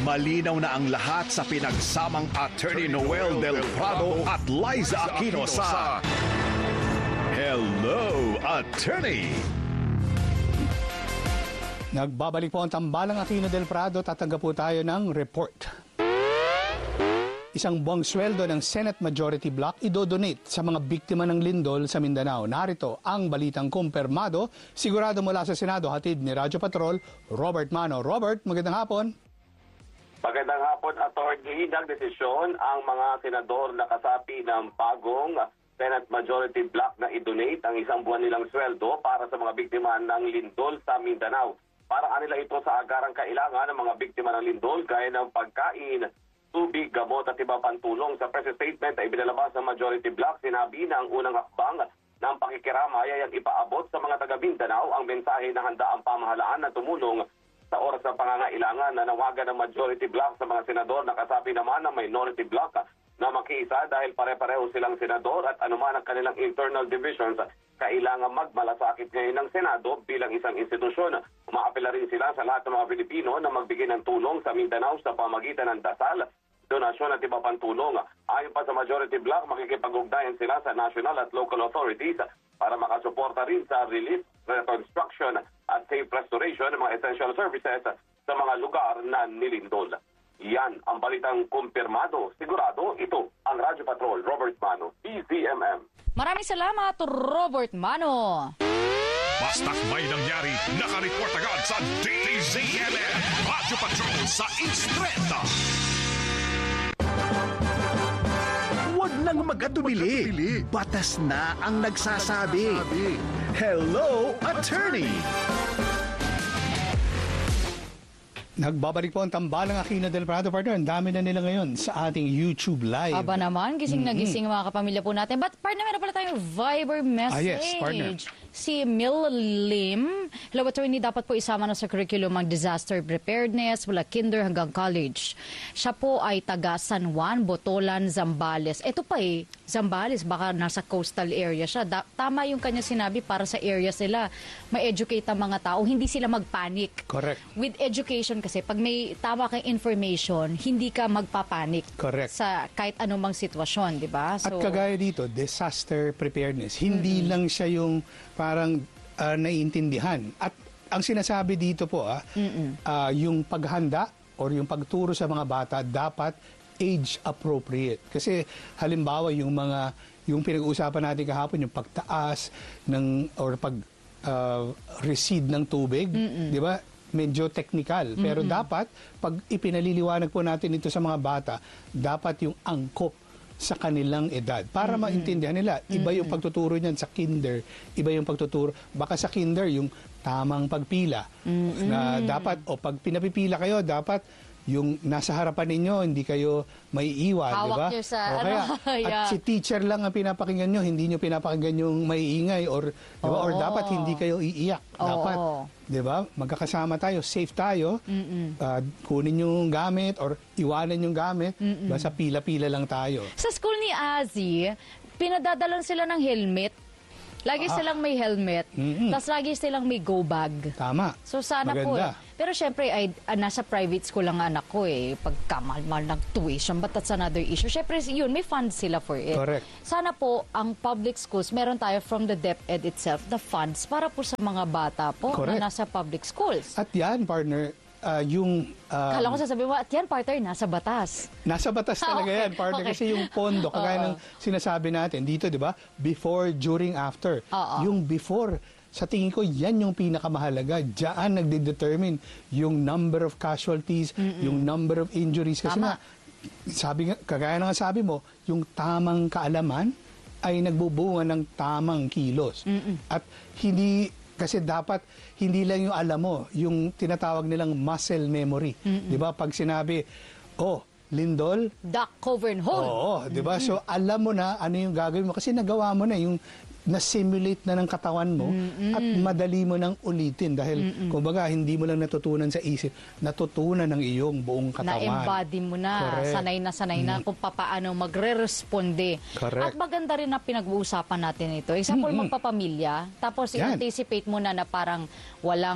Malinaw na ang lahat sa pinagsamang Attorney Noel Del Prado at Liza Aquino sa Hello, Attorney! Nagbabalik po ang tambalang Aquino Del Prado. Tatanggap po tayo ng report. Isang buwang sweldo ng Senate Majority Block idodonate sa mga biktima ng lindol sa Mindanao. Narito ang balitang kumpirmado. Sigurado mula sa Senado, hatid ni Radyo Patrol, Robert Mano. Robert, magandang hapon. Magandang hapon, Atty. Nagdesisyon ang mga senador na kasapi ng bagong Senate Majority Block na i-donate ang isang buwan nilang sweldo para sa mga biktima ng lindol sa Mindanao. Para kanila ito sa agarang kailangan ng mga biktima ng lindol gaya ng pagkain, tubig, gamot at iba pang tulong. Sa press statement na ibinalabas ng Majority Block, sinabi na ang unang hakbang ng pakikiramay ay ang ipaabot sa mga taga Mindanao ang mensahe na handa ang pamahalaan na tumulong sa oras ng pangangailangan. Na nawagan ng Majority Block sa mga senador na kasabi naman ng Minority Block na makiisa dahil pare-pareho silang senador at anuman ang kanilang internal divisions, kailangan magmalasakit ngayon ng Senado bilang isang institusyon. Umaapela rin sila sa lahat ng mga Pilipino na magbigay ng tulong sa Mindanao sa pamagitan ng dasal, donasyon at iba pang tulong. Ayon pa sa Majority Block, makikipag-ugnayan sila sa national at local authorities para makasuporta rin sa relief, reconstruction at safe restoration ng mga essential services sa mga lugar na nilindol. Yan ang balitang kumpirmado. Sigurado, ito ang Radyo Patrol, Robert Mano, DZMM. Maraming salamat, Robert Mano. Basta't may nangyari, nakareport agad sa DZMM. Radyo Patrol sa Instreta. Huwag nang mag-atubili. Batas na ang nagsasabi. Hello, Attorney! Nagbabalik po ang tambalang Aquino Del Prado, partner. Ang dami na nila ngayon sa ating YouTube Live. Aba naman, gising na gising mga kapamilya po natin. But partner, meron pala tayong Viber message. Yes, partner. Si Mil Lim, hello attorney, dapat po isama na sa curriculum ang disaster preparedness mula kinder hanggang college. Siya po ay taga San Juan, Botolan, Zambales. Ito pa Zambales, baka nasa coastal area siya. Tama yung kanya sinabi, para sa area sila, ma-educate ang mga tao, hindi sila mag-panic. Correct. With education kasi, pag may tama kang information, hindi ka magpapanik. Correct. Sa kahit anumang sitwasyon, di ba? At kagaya dito, disaster preparedness. Hindi lang siya yung parang naiintindihan. At ang sinasabi dito po, yung paghanda or yung pagturo sa mga bata dapat age appropriate. Kasi halimbawa yung pinag-uusapan natin kahapon, yung pagtaas or recede ng tubig, di ba? Medyo technical. Pero dapat, pag ipinaliliwanag po natin ito sa mga bata, dapat yung angkop sa kanilang edad para maintindihan nila. Iba yung pagtuturo niyan sa kinder, iba yung pagtuturo. Baka sa kinder, yung tamang pagpila. Na dapat, pag pinapipila kayo, dapat yung nasa harapan ninyo, hindi kayo maiiwan, di ba? Hawak nyo sa, At si teacher lang ang pinapakinggan nyo, hindi nyo pinapakinggan yung maiingay or, di ba? Or dapat hindi kayo iiyak. Dapat, di ba? Magkakasama tayo, safe tayo, kunin yung gamit or iwanan yung gamit, basta pila-pila lang tayo. sa school ni Azzy, pinadadalan sila ng helmet. Lagi silang may helmet, tapos lagi silang may go bag. Tama. So sana Maganda. po. Pero syempre, nasa private school ang anak ko pagkamahal ng tuition, but that's another issue. Syempre, yun, may funds sila for it. Correct. Sana po, ang public schools, meron tayo from the DepEd itself, the funds para po sa mga bata po na nasa public schools. At yan, partner, Kala ko sasabihin mo, at yan, partner, nasa batas. Nasa batas talaga yan, partner. Okay. Kasi yung pondo, kagaya ng sinasabi natin dito, di ba? Before, during, after. Yung before, sa tingin ko, yan yung pinakamahalaga. Diyan nagde-determine yung number of casualties, yung number of injuries. Kasi kagaya ng sabi mo, yung tamang kaalaman ay nagbubunga ng tamang kilos. At kasi dapat hindi lang yung alam mo, yung tinatawag nilang muscle memory. 'Di ba? Pag sinabi, lindol, Duck, cover, and hold. Oo, 'di ba? So alam mo na ano yung gagawin mo kasi nagawa mo na yung na-simulate na ng katawan mo at madali mo nang ulitin dahil kumbaga hindi mo lang natutunan sa isip, natutunan ng iyong buong katawan. Na-embody mo na, Correct. sanay na kung paano magre-responde. Correct. At maganda rin na pinag-uusapan natin ito. Example, magpapamilya, tapos Yan. i-anticipate mo na parang walang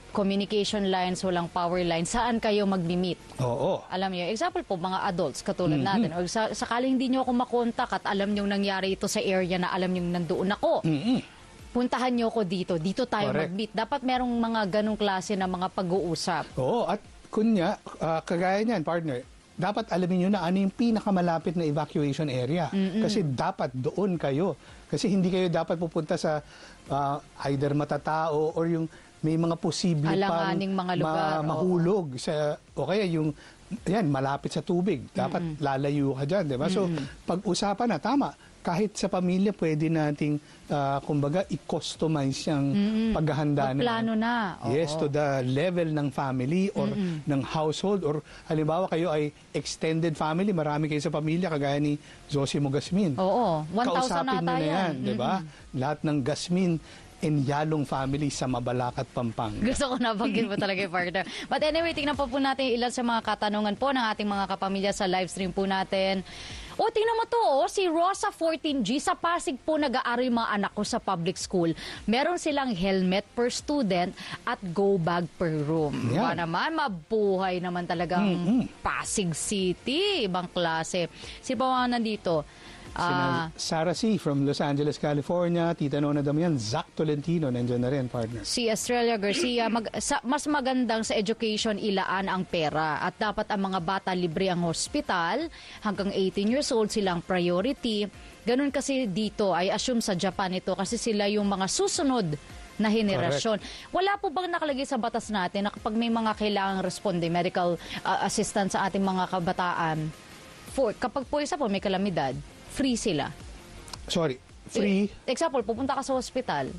communication lines, walang power lines, saan kayo mag-meet? Oo. Alam niyo, example po, mga adults katulad natin, o sakaling hindi niyo ako makontak at alam niyo nangyari ito sa area na alam niyo nandoon ako, puntahan niyo ako dito tayo Correct. mag-meet. Dapat merong mga ganong klase na mga pag-uusap. Oo, at kunya, kagaya niyan, partner, dapat alamin nyo na ano yung pinakamalapit na evacuation area. Kasi dapat doon kayo. Kasi hindi kayo dapat pupunta sa either matatao or yung may mga posible pang Alanganing mga lugar, mahulog sa, o kaya yung yan, malapit sa tubig. Dapat lalayo ka dyan, di ba? So, pag-usapan na, tama. Kahit sa pamilya, pwede nating, kumbaga, i-customize yung paghahanda na. Magplano na. Oo. Yes, to the level ng family or ng household. Or halimbawa, kayo ay extended family. Marami kayo sa pamilya, kagaya ni Zosimo Gasmin. Oo, 1,000 Kausapin na nyo na yan, di ba? Lahat ng Gasmin and Yalong family sa Mabalacat, Pampanga. Gusto ko na banggit mo talaga yung partner. But anyway, tingnan po natin ilan sa mga katanungan po ng ating mga kapamilya sa live stream po natin. O, tingnan mo to, si Rosa 14G, sa Pasig po nag-aaral yung mga anak ko sa public school. Meron silang helmet per student at go bag per room. Yan. Ba naman, mabuhay naman talagang Pasig City. Ibang klase. Sino pa mga nandito? Sina Sarah C. from Los Angeles, California. Tita Nona Damian, Zach Tolentino, nandiyan na rin, partner. Si Estrella Garcia, mas magandang sa education ilaan ang pera at dapat ang mga bata libre ang hospital hanggang 18 years old silang priority. Ganun kasi dito, ay assume sa Japan ito kasi sila yung mga susunod na henerasyon. Wala po bang nakalagay sa batas natin na kapag may mga kailangang responde, medical assistance sa ating mga kabataan, kapag po isa po may kalamidad, free sila? Sorry, free? Example, pupunta ka sa hospital.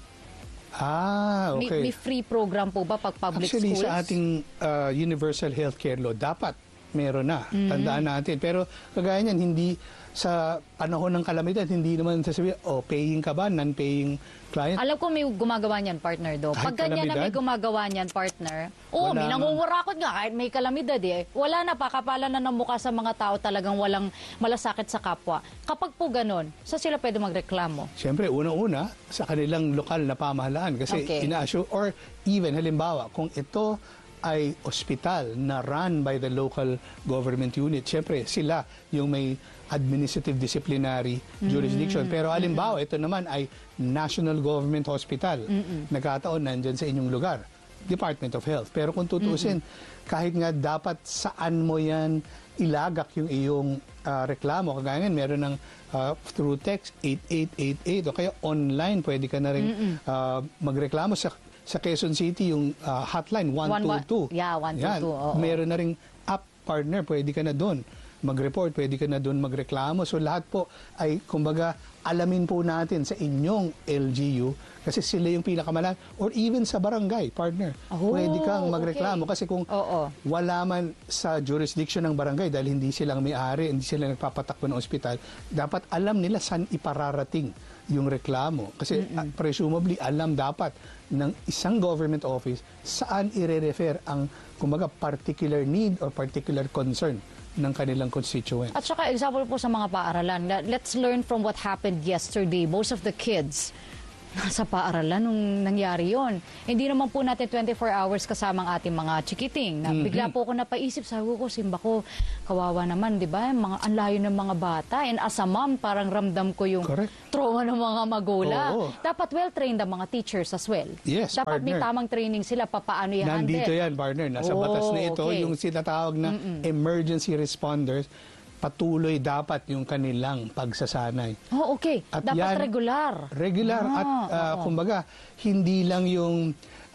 Okay. May free program po ba pag public Actually, schools? sa ating Universal Healthcare Law, dapat meron na. Tandaan natin. Pero kagaya niyan, hindi sa panahon ng kalamidad, hindi naman sasabihin, paying ka ba, non-paying client? Alam ko may gumagawa niyan, partner, do. Kahit Pag ganyan na may kalamidad? gumagawa niyan, partner, Wala may nga. nangungurakot nga kahit may kalamidad eh. Wala na, pakapalan na ng mukha sa mga tao talagang walang malasakit sa kapwa. Kapag po ganun, saan sila pwede magreklamo? Siyempre, unang-una, sa kanilang lokal na pamahalaan. Kasi Okay. ina-assure, or even, halimbawa, kung ito ay ospital na run by the local government unit, siyempre, sila yung may administrative disciplinary jurisdiction. Pero halimbawa, ito naman ay National Government Hospital. Nagkataon nandyan sa inyong lugar. Department of Health. Pero kung tutuusin, kahit nga dapat saan mo yan ilagak yung iyong reklamo. Kagaya nga, meron ng through text 8888 o kaya online, pwede ka na rin magreklamo sa Quezon City, yung hotline 122. Yeah, 122. Yan. Oo. Meron na ring app partner, pwede ka na doon mag-report, pwede ka na doon magreklamo. So lahat po ay, kumbaga, alamin po natin sa inyong LGU kasi sila yung pinakamalaan. Or even sa barangay, partner. Pwede kang magreklamo. Kasi kung wala man sa jurisdiction ng barangay dahil hindi silang may-ari, hindi sila nagpapatakbo ng ospital, dapat alam nila saan ipararating yung reklamo. Kasi presumably, alam dapat ng isang government office saan i-refer ang, kumbaga, particular need or particular concern ng kanilang constituents. At saka example po sa mga paaralan, let's learn from what happened yesterday. Most of the kids nasa paaralan nung nangyari yon. Hindi naman po natin 24 hours kasama ang ating mga chikiting. Bigla po ako napaisip, sabi ko, simba ko, kawawa naman, di ba? Ang layo ng mga bata. And as a mom, parang ramdam ko yung trauma ng mga magulang. Dapat well-trained ang mga teachers as well. Yes, dapat partner. may tamang training sila, papaano i-handle. Nandito yan, partner. Nasa batas na ito, yung sinatawag na emergency responders, patuloy dapat yung kanilang pagsasanay. Okay. At Dapat yan, regular. Regular at kumbaga hindi lang yung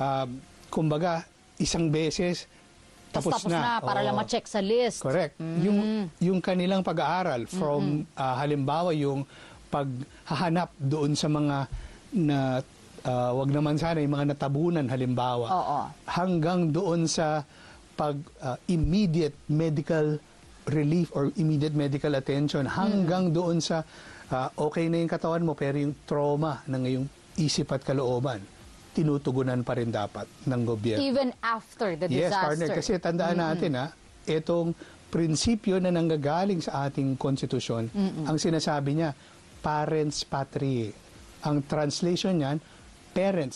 kumbaga isang beses tapos na para lang ma-check sa list. Correct. Yung kanilang pag-aaral from halimbawa yung paghahanap doon sa mga na wag naman sana yung mga natabunan halimbawa hanggang doon sa immediate medical relief or immediate medical attention hanggang doon sa okay na yung katawan mo pero yung trauma ng iyong isip at kalooban tinutugunan pa rin dapat ng gobyerno. Even after the disaster. Yes, partner. Kasi tandaan natin itong prinsipyo na nanggagaling sa ating konstitusyon, ang sinasabi niya, parents patriae. Ang translation niyan, parents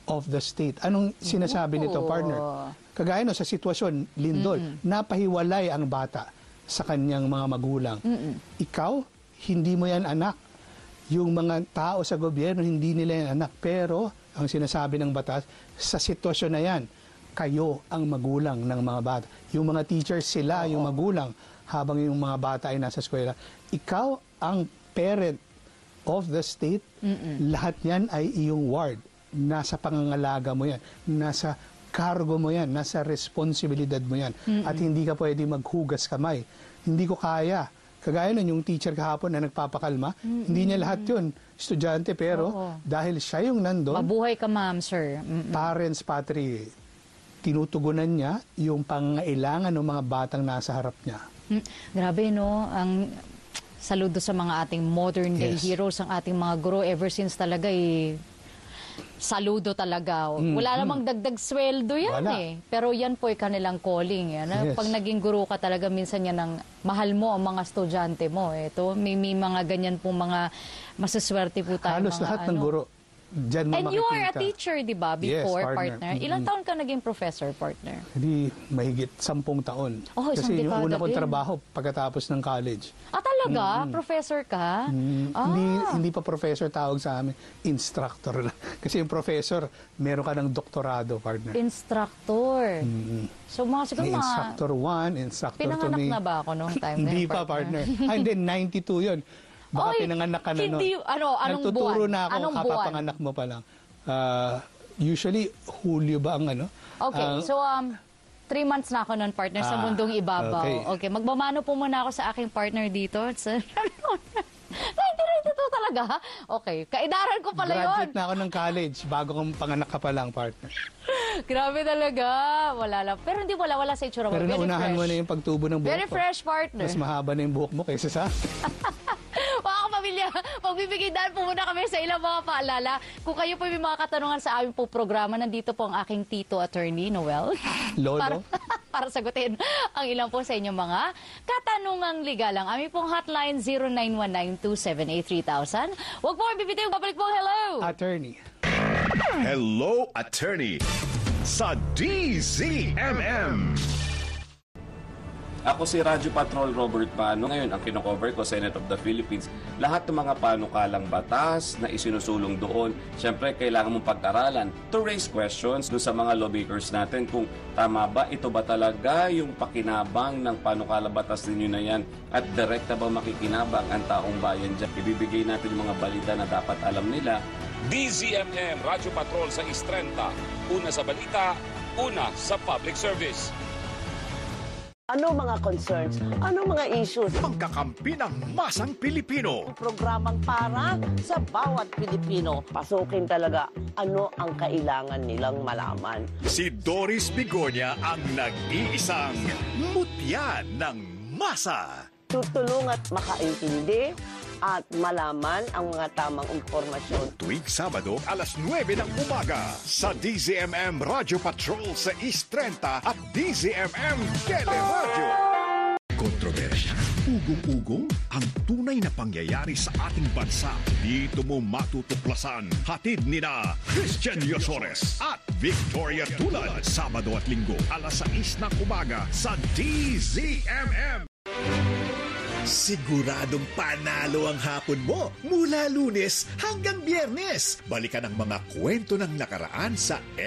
of the state. Anong sinasabi nito, partner? Kagaya no, sa sitwasyon, Lindol, napahiwalay ang bata sa kanyang mga magulang. Ikaw, hindi mo yan anak. Yung mga tao sa gobyerno, hindi nila yan anak. Pero, ang sinasabi ng batas, sa sitwasyon na yan, kayo ang magulang ng mga bata. Yung mga teachers, sila yung magulang, habang yung mga bata ay nasa eskwela. Ikaw ang parent of the state, lahat yan ay iyong ward. Nasa pangangalaga mo yan. Nasa cargo mo yan. Nasa responsibilidad mo yan. At hindi ka pwede maghugas kamay. Hindi ko kaya. Kagaya nun, yung teacher kahapon na nagpapakalma, hindi niya lahat yun. Estudyante, pero dahil siya yung nandun, Mabuhay ka, ma'am, sir. parents, patri, tinutugunan niya yung pangailangan ng mga batang nasa harap niya. Grabe, no? Ang saludo sa mga ating modern day heroes, ang ating mga guro, ever since talaga saludo talaga. Wala namang dagdag sweldo yan Pero yan po ay kanilang calling. Yan. Pag naging guro ka talaga, minsan yan ang mahal mo ang mga estudyante mo. Ito, may mga ganyan pong mga masaswerte po tayo. Halos lahat ng guro. Diyan mo And you are a makikita. teacher, di ba? Before, Yes, partner. Ilang taon ka naging professor, partner? Hindi mahigit 10 taon. Oh, isang Kasi yung dekada una kong din. trabaho pagkatapos ng college. Talaga? Professor ka? Hindi pa professor tawag sa amin, instructor lang. Kasi yung professor, meron ka ng doktorado, partner. Instructor. So mga siguro May mga... instructor 1, instructor 2. Pinanganak na ba ako noong time na Hindi yun, pa, partner. Ay, hindi, 92 yun. Baka Oy, pinanganak ka na nun. hindi, anong Nagtuturo buwan? na ako, Anong kapapanganak mo pa lang. Usually, Hulyo ba ang ano? Okay, so 3 months na ako noon, partner, sa mundong ibabaw. Okay, magmamano po muna ako sa aking partner dito. 1992 talaga? Okay, kaidaran ko pala yun. Graduate na ako ng college bago kong panganak ka pa lang, partner. Grabe talaga. Wala lang. Pero hindi wala sa itsura mo. Pero Very naunahan fresh. mo na yung pagtubo ng buhok Very ko. fresh, partner. Mas mahaba na yung buhok mo kaysa sa... Mga kapamilya, magbibigay dahil po muna kami sa ilang mga paalala. Kung kayo po may mga katanungan sa aming po programa, nandito po ang aking tito attorney, Noel. Lolo. Para sagutin ang ilang po sa inyong mga katanungang legal. Ang aming pong hotline, 0919-278-3000. Huwag po kayo bibitaw, babalik po, hello! Attorney. Hello, attorney. Sa DZMM. Ako si Radyo Patrol Robert Pano. Ngayon, ang kinocover ko, Senate of the Philippines. Lahat ng mga panukalang batas na isinusulong doon, syempre kailangan mong pag-aralan to raise questions doon sa mga lawmakers natin kung tama ba, ito ba talaga yung pakinabang ng panukalang batas ninyo na yan at direkta ba makikinabang ang taong bayan dyan. Ibibigay natin yung mga balita na dapat alam nila. DZMM Radyo Patrol sa Istrenta. Una sa balita, una sa public service. Ano mga concerns? Ano mga issues? Pangkakampi ng masang Pilipino. Programang para sa bawat Pilipino. Pasukin talaga ano ang kailangan nilang malaman. Si Doris Bigonia ang nag-iisang mutya ng masa. Tutulong at makaintindi at malaman ang mga tamang impormasyon. Tuwing Sabado, alas 9 ng umaga sa DZMM Radio Patrol sa East 30 at DZMM Teleradio. Kontrobersya, ugong-ugong, ang tunay na pangyayari sa ating bansa. Dito mo matutuklasan. Hatid nina Christian Yosores at Victoria Tulad. Sabado at Linggo, alas 6 ng umaga sa DZMM. Siguradong panalo ang hapon mo mula Lunes hanggang Biyernes. Balikan ang mga kwento ng nakaraan sa